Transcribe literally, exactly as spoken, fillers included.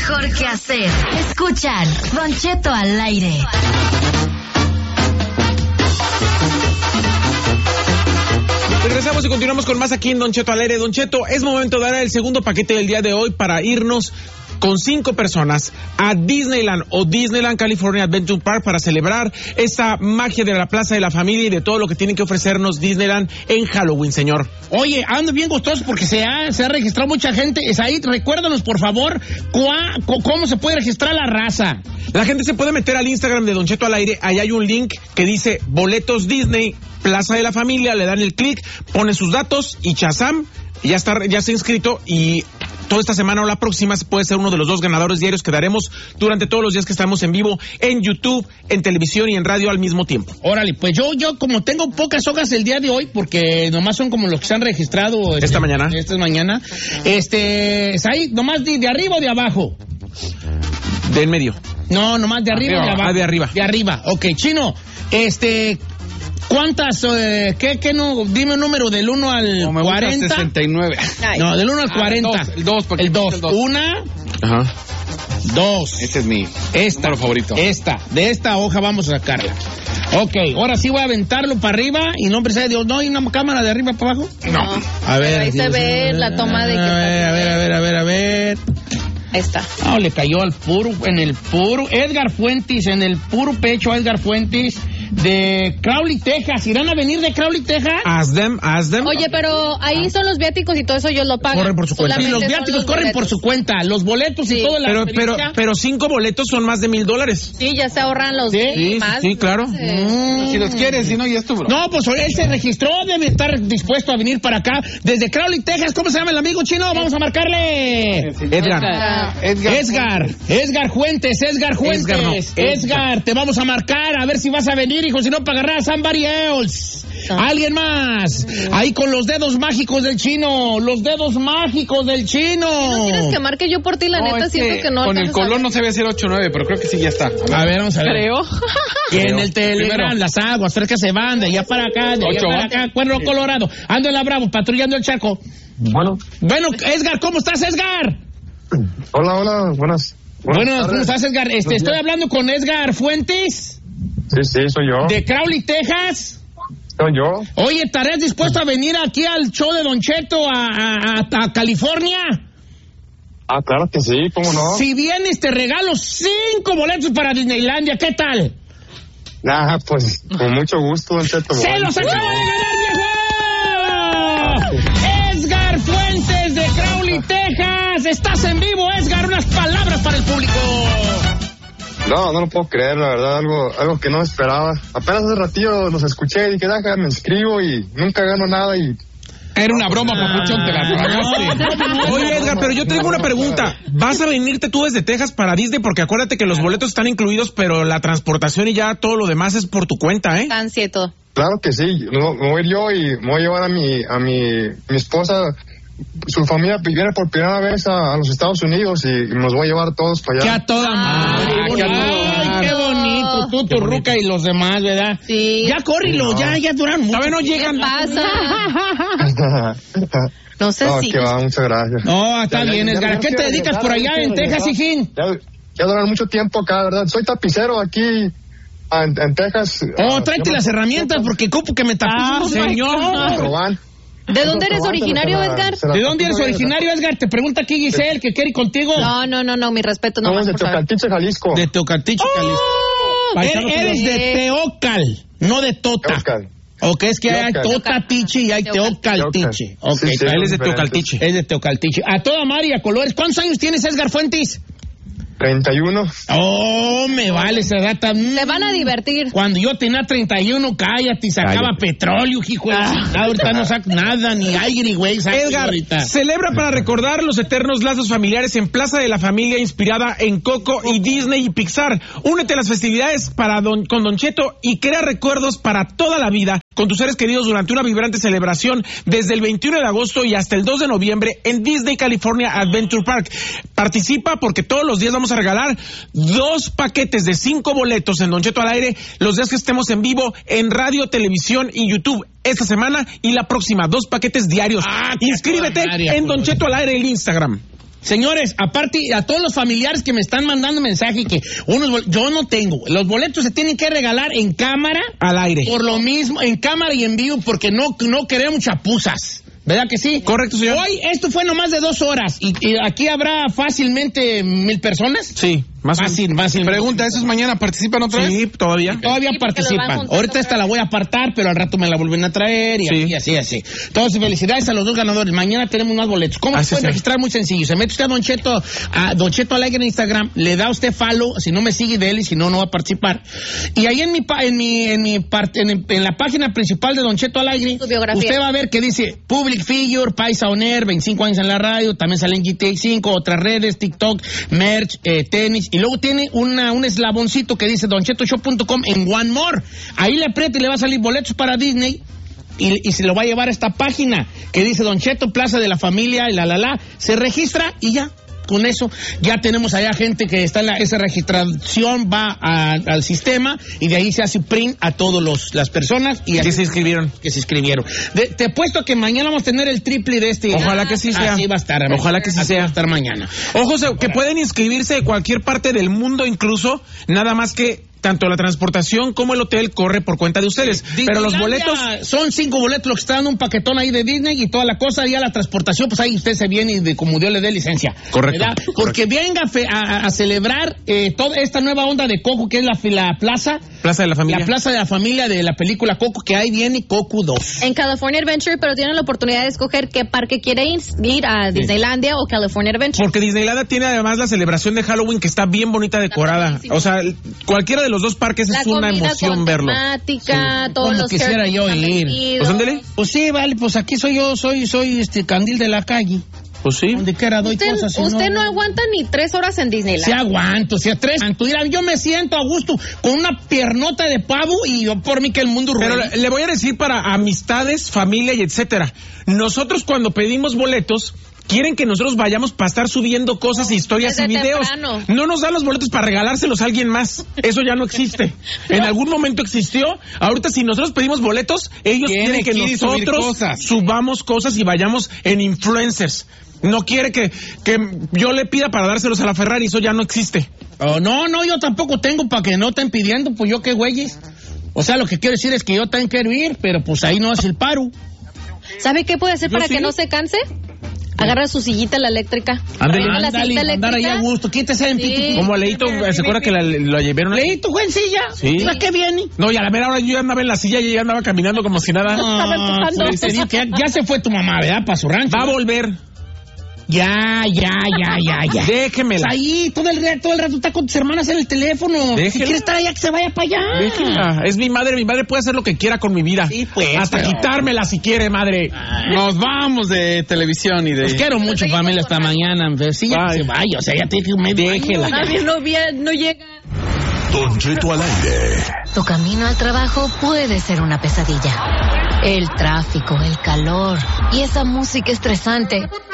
mejor que hacer. Escuchan Don Cheto al aire. Regresamos y continuamos con más aquí en Don Cheto al aire. Don Cheto, es momento de dar el segundo paquete del día de hoy para irnos con cinco personas a Disneyland o Disneyland California Adventure Park para celebrar esta magia de la Plaza de la Familia y de todo lo que tiene que ofrecernos Disneyland en Halloween, señor. Oye, ando bien gustoso porque se ha, se ha registrado mucha gente. Said, recuérdanos, por favor, cua, cómo se puede registrar la raza. La gente se puede meter al Instagram de Don Cheto al aire. Ahí hay un link que dice Boletos Disney, Plaza de la Familia. Le dan el clic, ponen sus datos y chazam, ya está, ya está inscrito y toda esta semana o la próxima puede ser uno de los dos ganadores diarios que daremos durante todos los días que estamos en vivo en YouTube, en televisión y en radio al mismo tiempo. Órale, pues yo, yo como tengo pocas hojas el día de hoy, porque nomás son como los que se han registrado esta este, mañana. Esta mañana. Este, ahí, nomás de, de arriba o de abajo. De en medio. No, nomás de arriba, arriba o de abajo. Ah, de arriba. De arriba, ok. Chino, este, ¿cuántas, eh, qué, qué no? Dime un número del uno al cuarenta. sesenta y nueve. No, del uno al cuarenta. Ah, el dos, el dos. Una. Ajá. Dos. Este es mi esta, número favorito. Esta, de esta hoja vamos a sacarla. Ok, ahora sí voy a aventarlo para arriba y no empecé, Dios, ¿no hay una cámara de arriba para abajo? No. A ver. Ahí se ve la toma de que a ver, a ver, a ver, a ver, a ver. Ahí está. No, le cayó al puro, en el puro, Edgar Fuentes, en el puro pecho a Edgar Fuentes de Crowley, Texas. ¿Irán a venir de Crowley, Texas? Ask them, ask them. Oye, pero ahí son los viáticos y todo eso ellos lo pagan. Corren por su cuenta. Y los viáticos corren por su cuenta, los boletos sí. y todo la pero, pero, pero cinco boletos son más de mil dólares. Sí, ya se ahorran los ¿Sí? Sí, más. sí, claro. Mm. Si los quieres, si no, ya estuvo. No, pues él se registró, debe estar dispuesto a venir para acá desde Crowley, Texas. ¿Cómo se llama el amigo chino? Vamos a marcarle. Edgar. Edgar. Edgar, Edgar Fuentes, Edgar Fuentes. Edgar, no. Edgar, te vamos a marcar a ver si vas a venir, hijo, si no para agarrar a somebody else. Alguien más. Ahí con los dedos mágicos del chino, los dedos mágicos del chino. No quieres que marque yo por ti, la No, neta es siento que que no. con el alcanzas a color ver. no se ve ser ocho nueve, pero creo que sí ya está. A ver, vamos a ver. Creo. Y en el Telegram, Primero. las aguas, cerca se van, de allá para acá, de allá Ocho, para ¿va? acá, Cuerno Colorado. Ando en la Bravo, patrullando el charco. Bueno, Bueno, Edgar, ¿cómo estás, Edgar? hola, hola, buenas. Bueno, ¿cómo tardes. estás, Edgar? Este, Buenos estoy días. hablando con Edgar Fuentes, Sí, sí, soy yo. de Crowley, Texas. Soy yo. Oye, ¿estarías dispuesto a venir aquí al show de Don Cheto a, a, a, a California? Ah, claro que sí, ¿cómo no? Si vienes, te regalo cinco boletos para Disneylandia. ¿Qué tal? Ah, pues, con mucho gusto, Don Cheto. ¡Se los acaba de ganar, viejo! Edgar Fuentes de Crowley, Texas. Estás en vivo, Edgar. Unas palabras para el público. No, no lo puedo creer, la verdad, algo algo que no esperaba. Apenas hace ratillo los escuché y dije, déjame, me inscribo y nunca gano nada y... Era una broma, papuchón, te la pagaste. Oye, Edgar, pero yo tengo una pregunta. ¿Vas a venirte tú desde Texas para Disney? Porque acuérdate que los boletos están incluidos, pero la transportación y ya todo lo demás es por tu cuenta, ¿eh? Estancia y todo. Claro que sí, no, me voy a ir yo y me voy a llevar a mi, a mi, mi esposa. Su familia viene por primera vez a, a los Estados Unidos y me los voy a llevar todos para ¡Qué allá. a toda madre! qué a toda ¡Ay, madre. qué bonito! Tú, tu ruca y los demás, ¿verdad? Sí. Ya córrelo, No. ya, ya duran mucho. Todavía no ¿Qué llegan. pasa? No sé No, si. que va, muchas gracias. No, está Ya, bien, ya, Edgar. ya ¿Qué quiero te dedicas regresar, por allá ya en quiero Texas, regresar. hijín? Ya, ya duran mucho tiempo acá, ¿verdad? Soy tapicero aquí en, en Texas. Oh, Ah, tráete yo me- las herramientas porque cupo que me tapas. Ah, señor. Robán. ¿De dónde eres Robán, originario, se la- Edgar? se la- ¿De dónde eres originario, Edgar? Te pregunta aquí Giselle, que quiere ir contigo. No, no, no, no, mi respeto No, nomás, es de por favor. Teocaltiche, Jalisco. De Teocaltiche, Jalisco. Paisano, Eres eres de Teocal, no de Tota. Teocal. Ok, es que hay Teocal. Totatiche y hay Teocaltiche. Ok, Sí, sí, Él es de diferentes. Teocaltiche. es de Teocaltiche. A toda madre y a colores. ¿Cuántos años tienes, Edgar Fuentes? treinta y uno. Oh, me vale esa data. Se van a divertir. Cuando yo tenía treinta y uno, cállate, y sacaba Cállate. petróleo, hijo de la chingada. Ahorita no saca nada, ni aire, güey. saca Edgar, ahorita. celebra para recordar los eternos lazos familiares en Plaza de la Familia, inspirada en Coco y Disney y Pixar. Únete a las festividades para don, con Don Cheto y crea recuerdos para toda la vida con tus seres queridos durante una vibrante celebración desde el veintiuno de agosto y hasta el dos de noviembre en Disney California Adventure Park. Participa porque todos los días vamos a regalar dos paquetes de cinco boletos en Don Cheto al aire los días que estemos en vivo en radio, televisión y YouTube. Esta semana y la próxima, dos paquetes diarios. Ah, qué Inscríbete toda madre, en Don Cheto al aire el Instagram. Señores, aparte, a todos los familiares que me están mandando mensaje que unos bol- yo no tengo. Los boletos se tienen que regalar en cámara. Al aire. Por lo mismo, en cámara y en vivo, porque no, no queremos chapuzas. ¿Verdad que sí? Correcto, señor. Hoy, esto fue nomás de dos horas. ¿Y, y aquí habrá fácilmente mil personas? Sí, más Fácil, fácil. Pregunta, ¿esos mañana participan otra vez? Sí, todavía. Todavía Sí, porque los van participan. juntando Ahorita esta para- la voy a apartar, pero al rato me la vuelven a traer y Sí. así, así, así. Entonces, felicidades a los dos ganadores. Mañana tenemos más boletos. ¿Cómo Así se pueden es. registrar? Muy sencillo. Se mete usted a Don Cheto, a Don Cheto Alegre en Instagram, le da usted follow, si no me sigue de él y si no, no va a participar. Y ahí en mi, pa- en mi, en mi parte, en, en la página principal de Don Cheto Alegre, Su biografía. usted va a ver que dice Public Figure, Paisa On Air, veinticinco años en la radio, también sale en G T A cinco, otras redes, TikTok, merch, eh, tenis, y luego tiene una, un eslaboncito que dice don cheto show punto com en One More. Ahí le aprieta y le va a salir boletos para Disney. Y, y se lo va a llevar a esta página que dice Don Cheto, Plaza de la Familia, y la la la. Se registra y ya. Con eso ya tenemos allá gente que está en la, esa registración, va a, al sistema y de ahí se hace print a todas las personas y Que así se inscribieron. que se inscribieron. De, te apuesto que mañana vamos a tener el triple de este. Ojalá que sí sea. Así va a estar. amigo. Ojalá que sí Así sea. va a estar mañana. Ojo, se- que pueden inscribirse de cualquier parte del mundo, incluso, nada más que tanto la transportación como el hotel corre por cuenta de ustedes. Pero los Disneylandia, boletos... son cinco boletos los que están dando un paquetón ahí de Disney y toda la cosa, ya la transportación, pues ahí usted se viene y de como Dios le dé licencia. Correcto. ¿Verdad? Porque venga fe- a, a celebrar eh, toda esta nueva onda de Coco, que es la, la plaza, Plaza de la Familia. la plaza de la familia de la película Coco, que ahí viene Coco dos. En California Adventure, pero tienen la oportunidad de escoger qué parque quiere ir, ir a Disneylandia o California Adventure. Porque Disneylandia tiene además la celebración de Halloween que está bien bonita decorada. padrísimo. O sea, cualquiera de los dos parques La es una comida emoción con verlo. temática, todos Como los quisiera yo characters ir. están Pues ándele. vestidos. Pues sí, vale, pues aquí soy yo, soy soy este candil de la calle. Pues sí. Donde quiera doy Usted, cosas. y usted no aguanta ni tres horas en Sí Disneyland. aguanto, si a tres. Mira, yo me siento a gusto con una piernota de pavo y yo por mí que el mundo Pero ruede. le, le voy a decir para amistades, familia y etcétera. Nosotros cuando pedimos boletos, quieren que nosotros vayamos para estar subiendo cosas, historias Desde y videos. temprano. No nos dan los boletos para regalárselos a alguien más. Eso ya no existe. En algún momento existió. Ahorita si nosotros pedimos boletos, ellos Tiene quieren que que ir y subir nosotros cosas. subamos cosas y vayamos en influencers. No quiere que, que yo le pida para dárselos a la Ferrari. Eso ya no existe. Oh, no, no, yo tampoco tengo para que no estén pidiendo, pues yo qué güeyes. O sea, lo que quiero decir es que yo también quiero ir, pero pues ahí no es el paro. ¿Sabe qué puede hacer Yo para sí. que no se canse? Agarra su sillita la eléctrica. Ándele. Agarra la Ándale, sillita andar ahí a eléctrica. gusto, quítese en Sí. piti. Como Leito, ¿se acuerda que la, la llevaron? Leí tu buen silla. Sí. ¿Para qué viene? No, y a la mera hora yo ya andaba en la silla y ella andaba caminando como si nada. Estaba empujando. pues, te digo que ya, ya se fue tu mamá, ¿verdad? Para su rancho. Va a volver. Ya, ya, ya, ya, ya. Déjemela. Pues ahí, todo el, ra- todo el rato está con tus hermanas en el teléfono. Si Déjela. quiere estar allá, que se vaya para allá. Déjela. Es mi madre, mi madre puede hacer lo que quiera con mi vida. Sí, pues, Hasta pero- quitármela si quiere, madre. Nos vamos de televisión y de... Los quiero mucho, familia, hasta mañana. Pero sí, ya que Bye. se vaya, o sea, ya tiene que medio Déjela. año, A ya. mí no, vi- no llega. Don Cheto al aire. Tu camino al trabajo puede ser una pesadilla. El tráfico, el calor y esa música estresante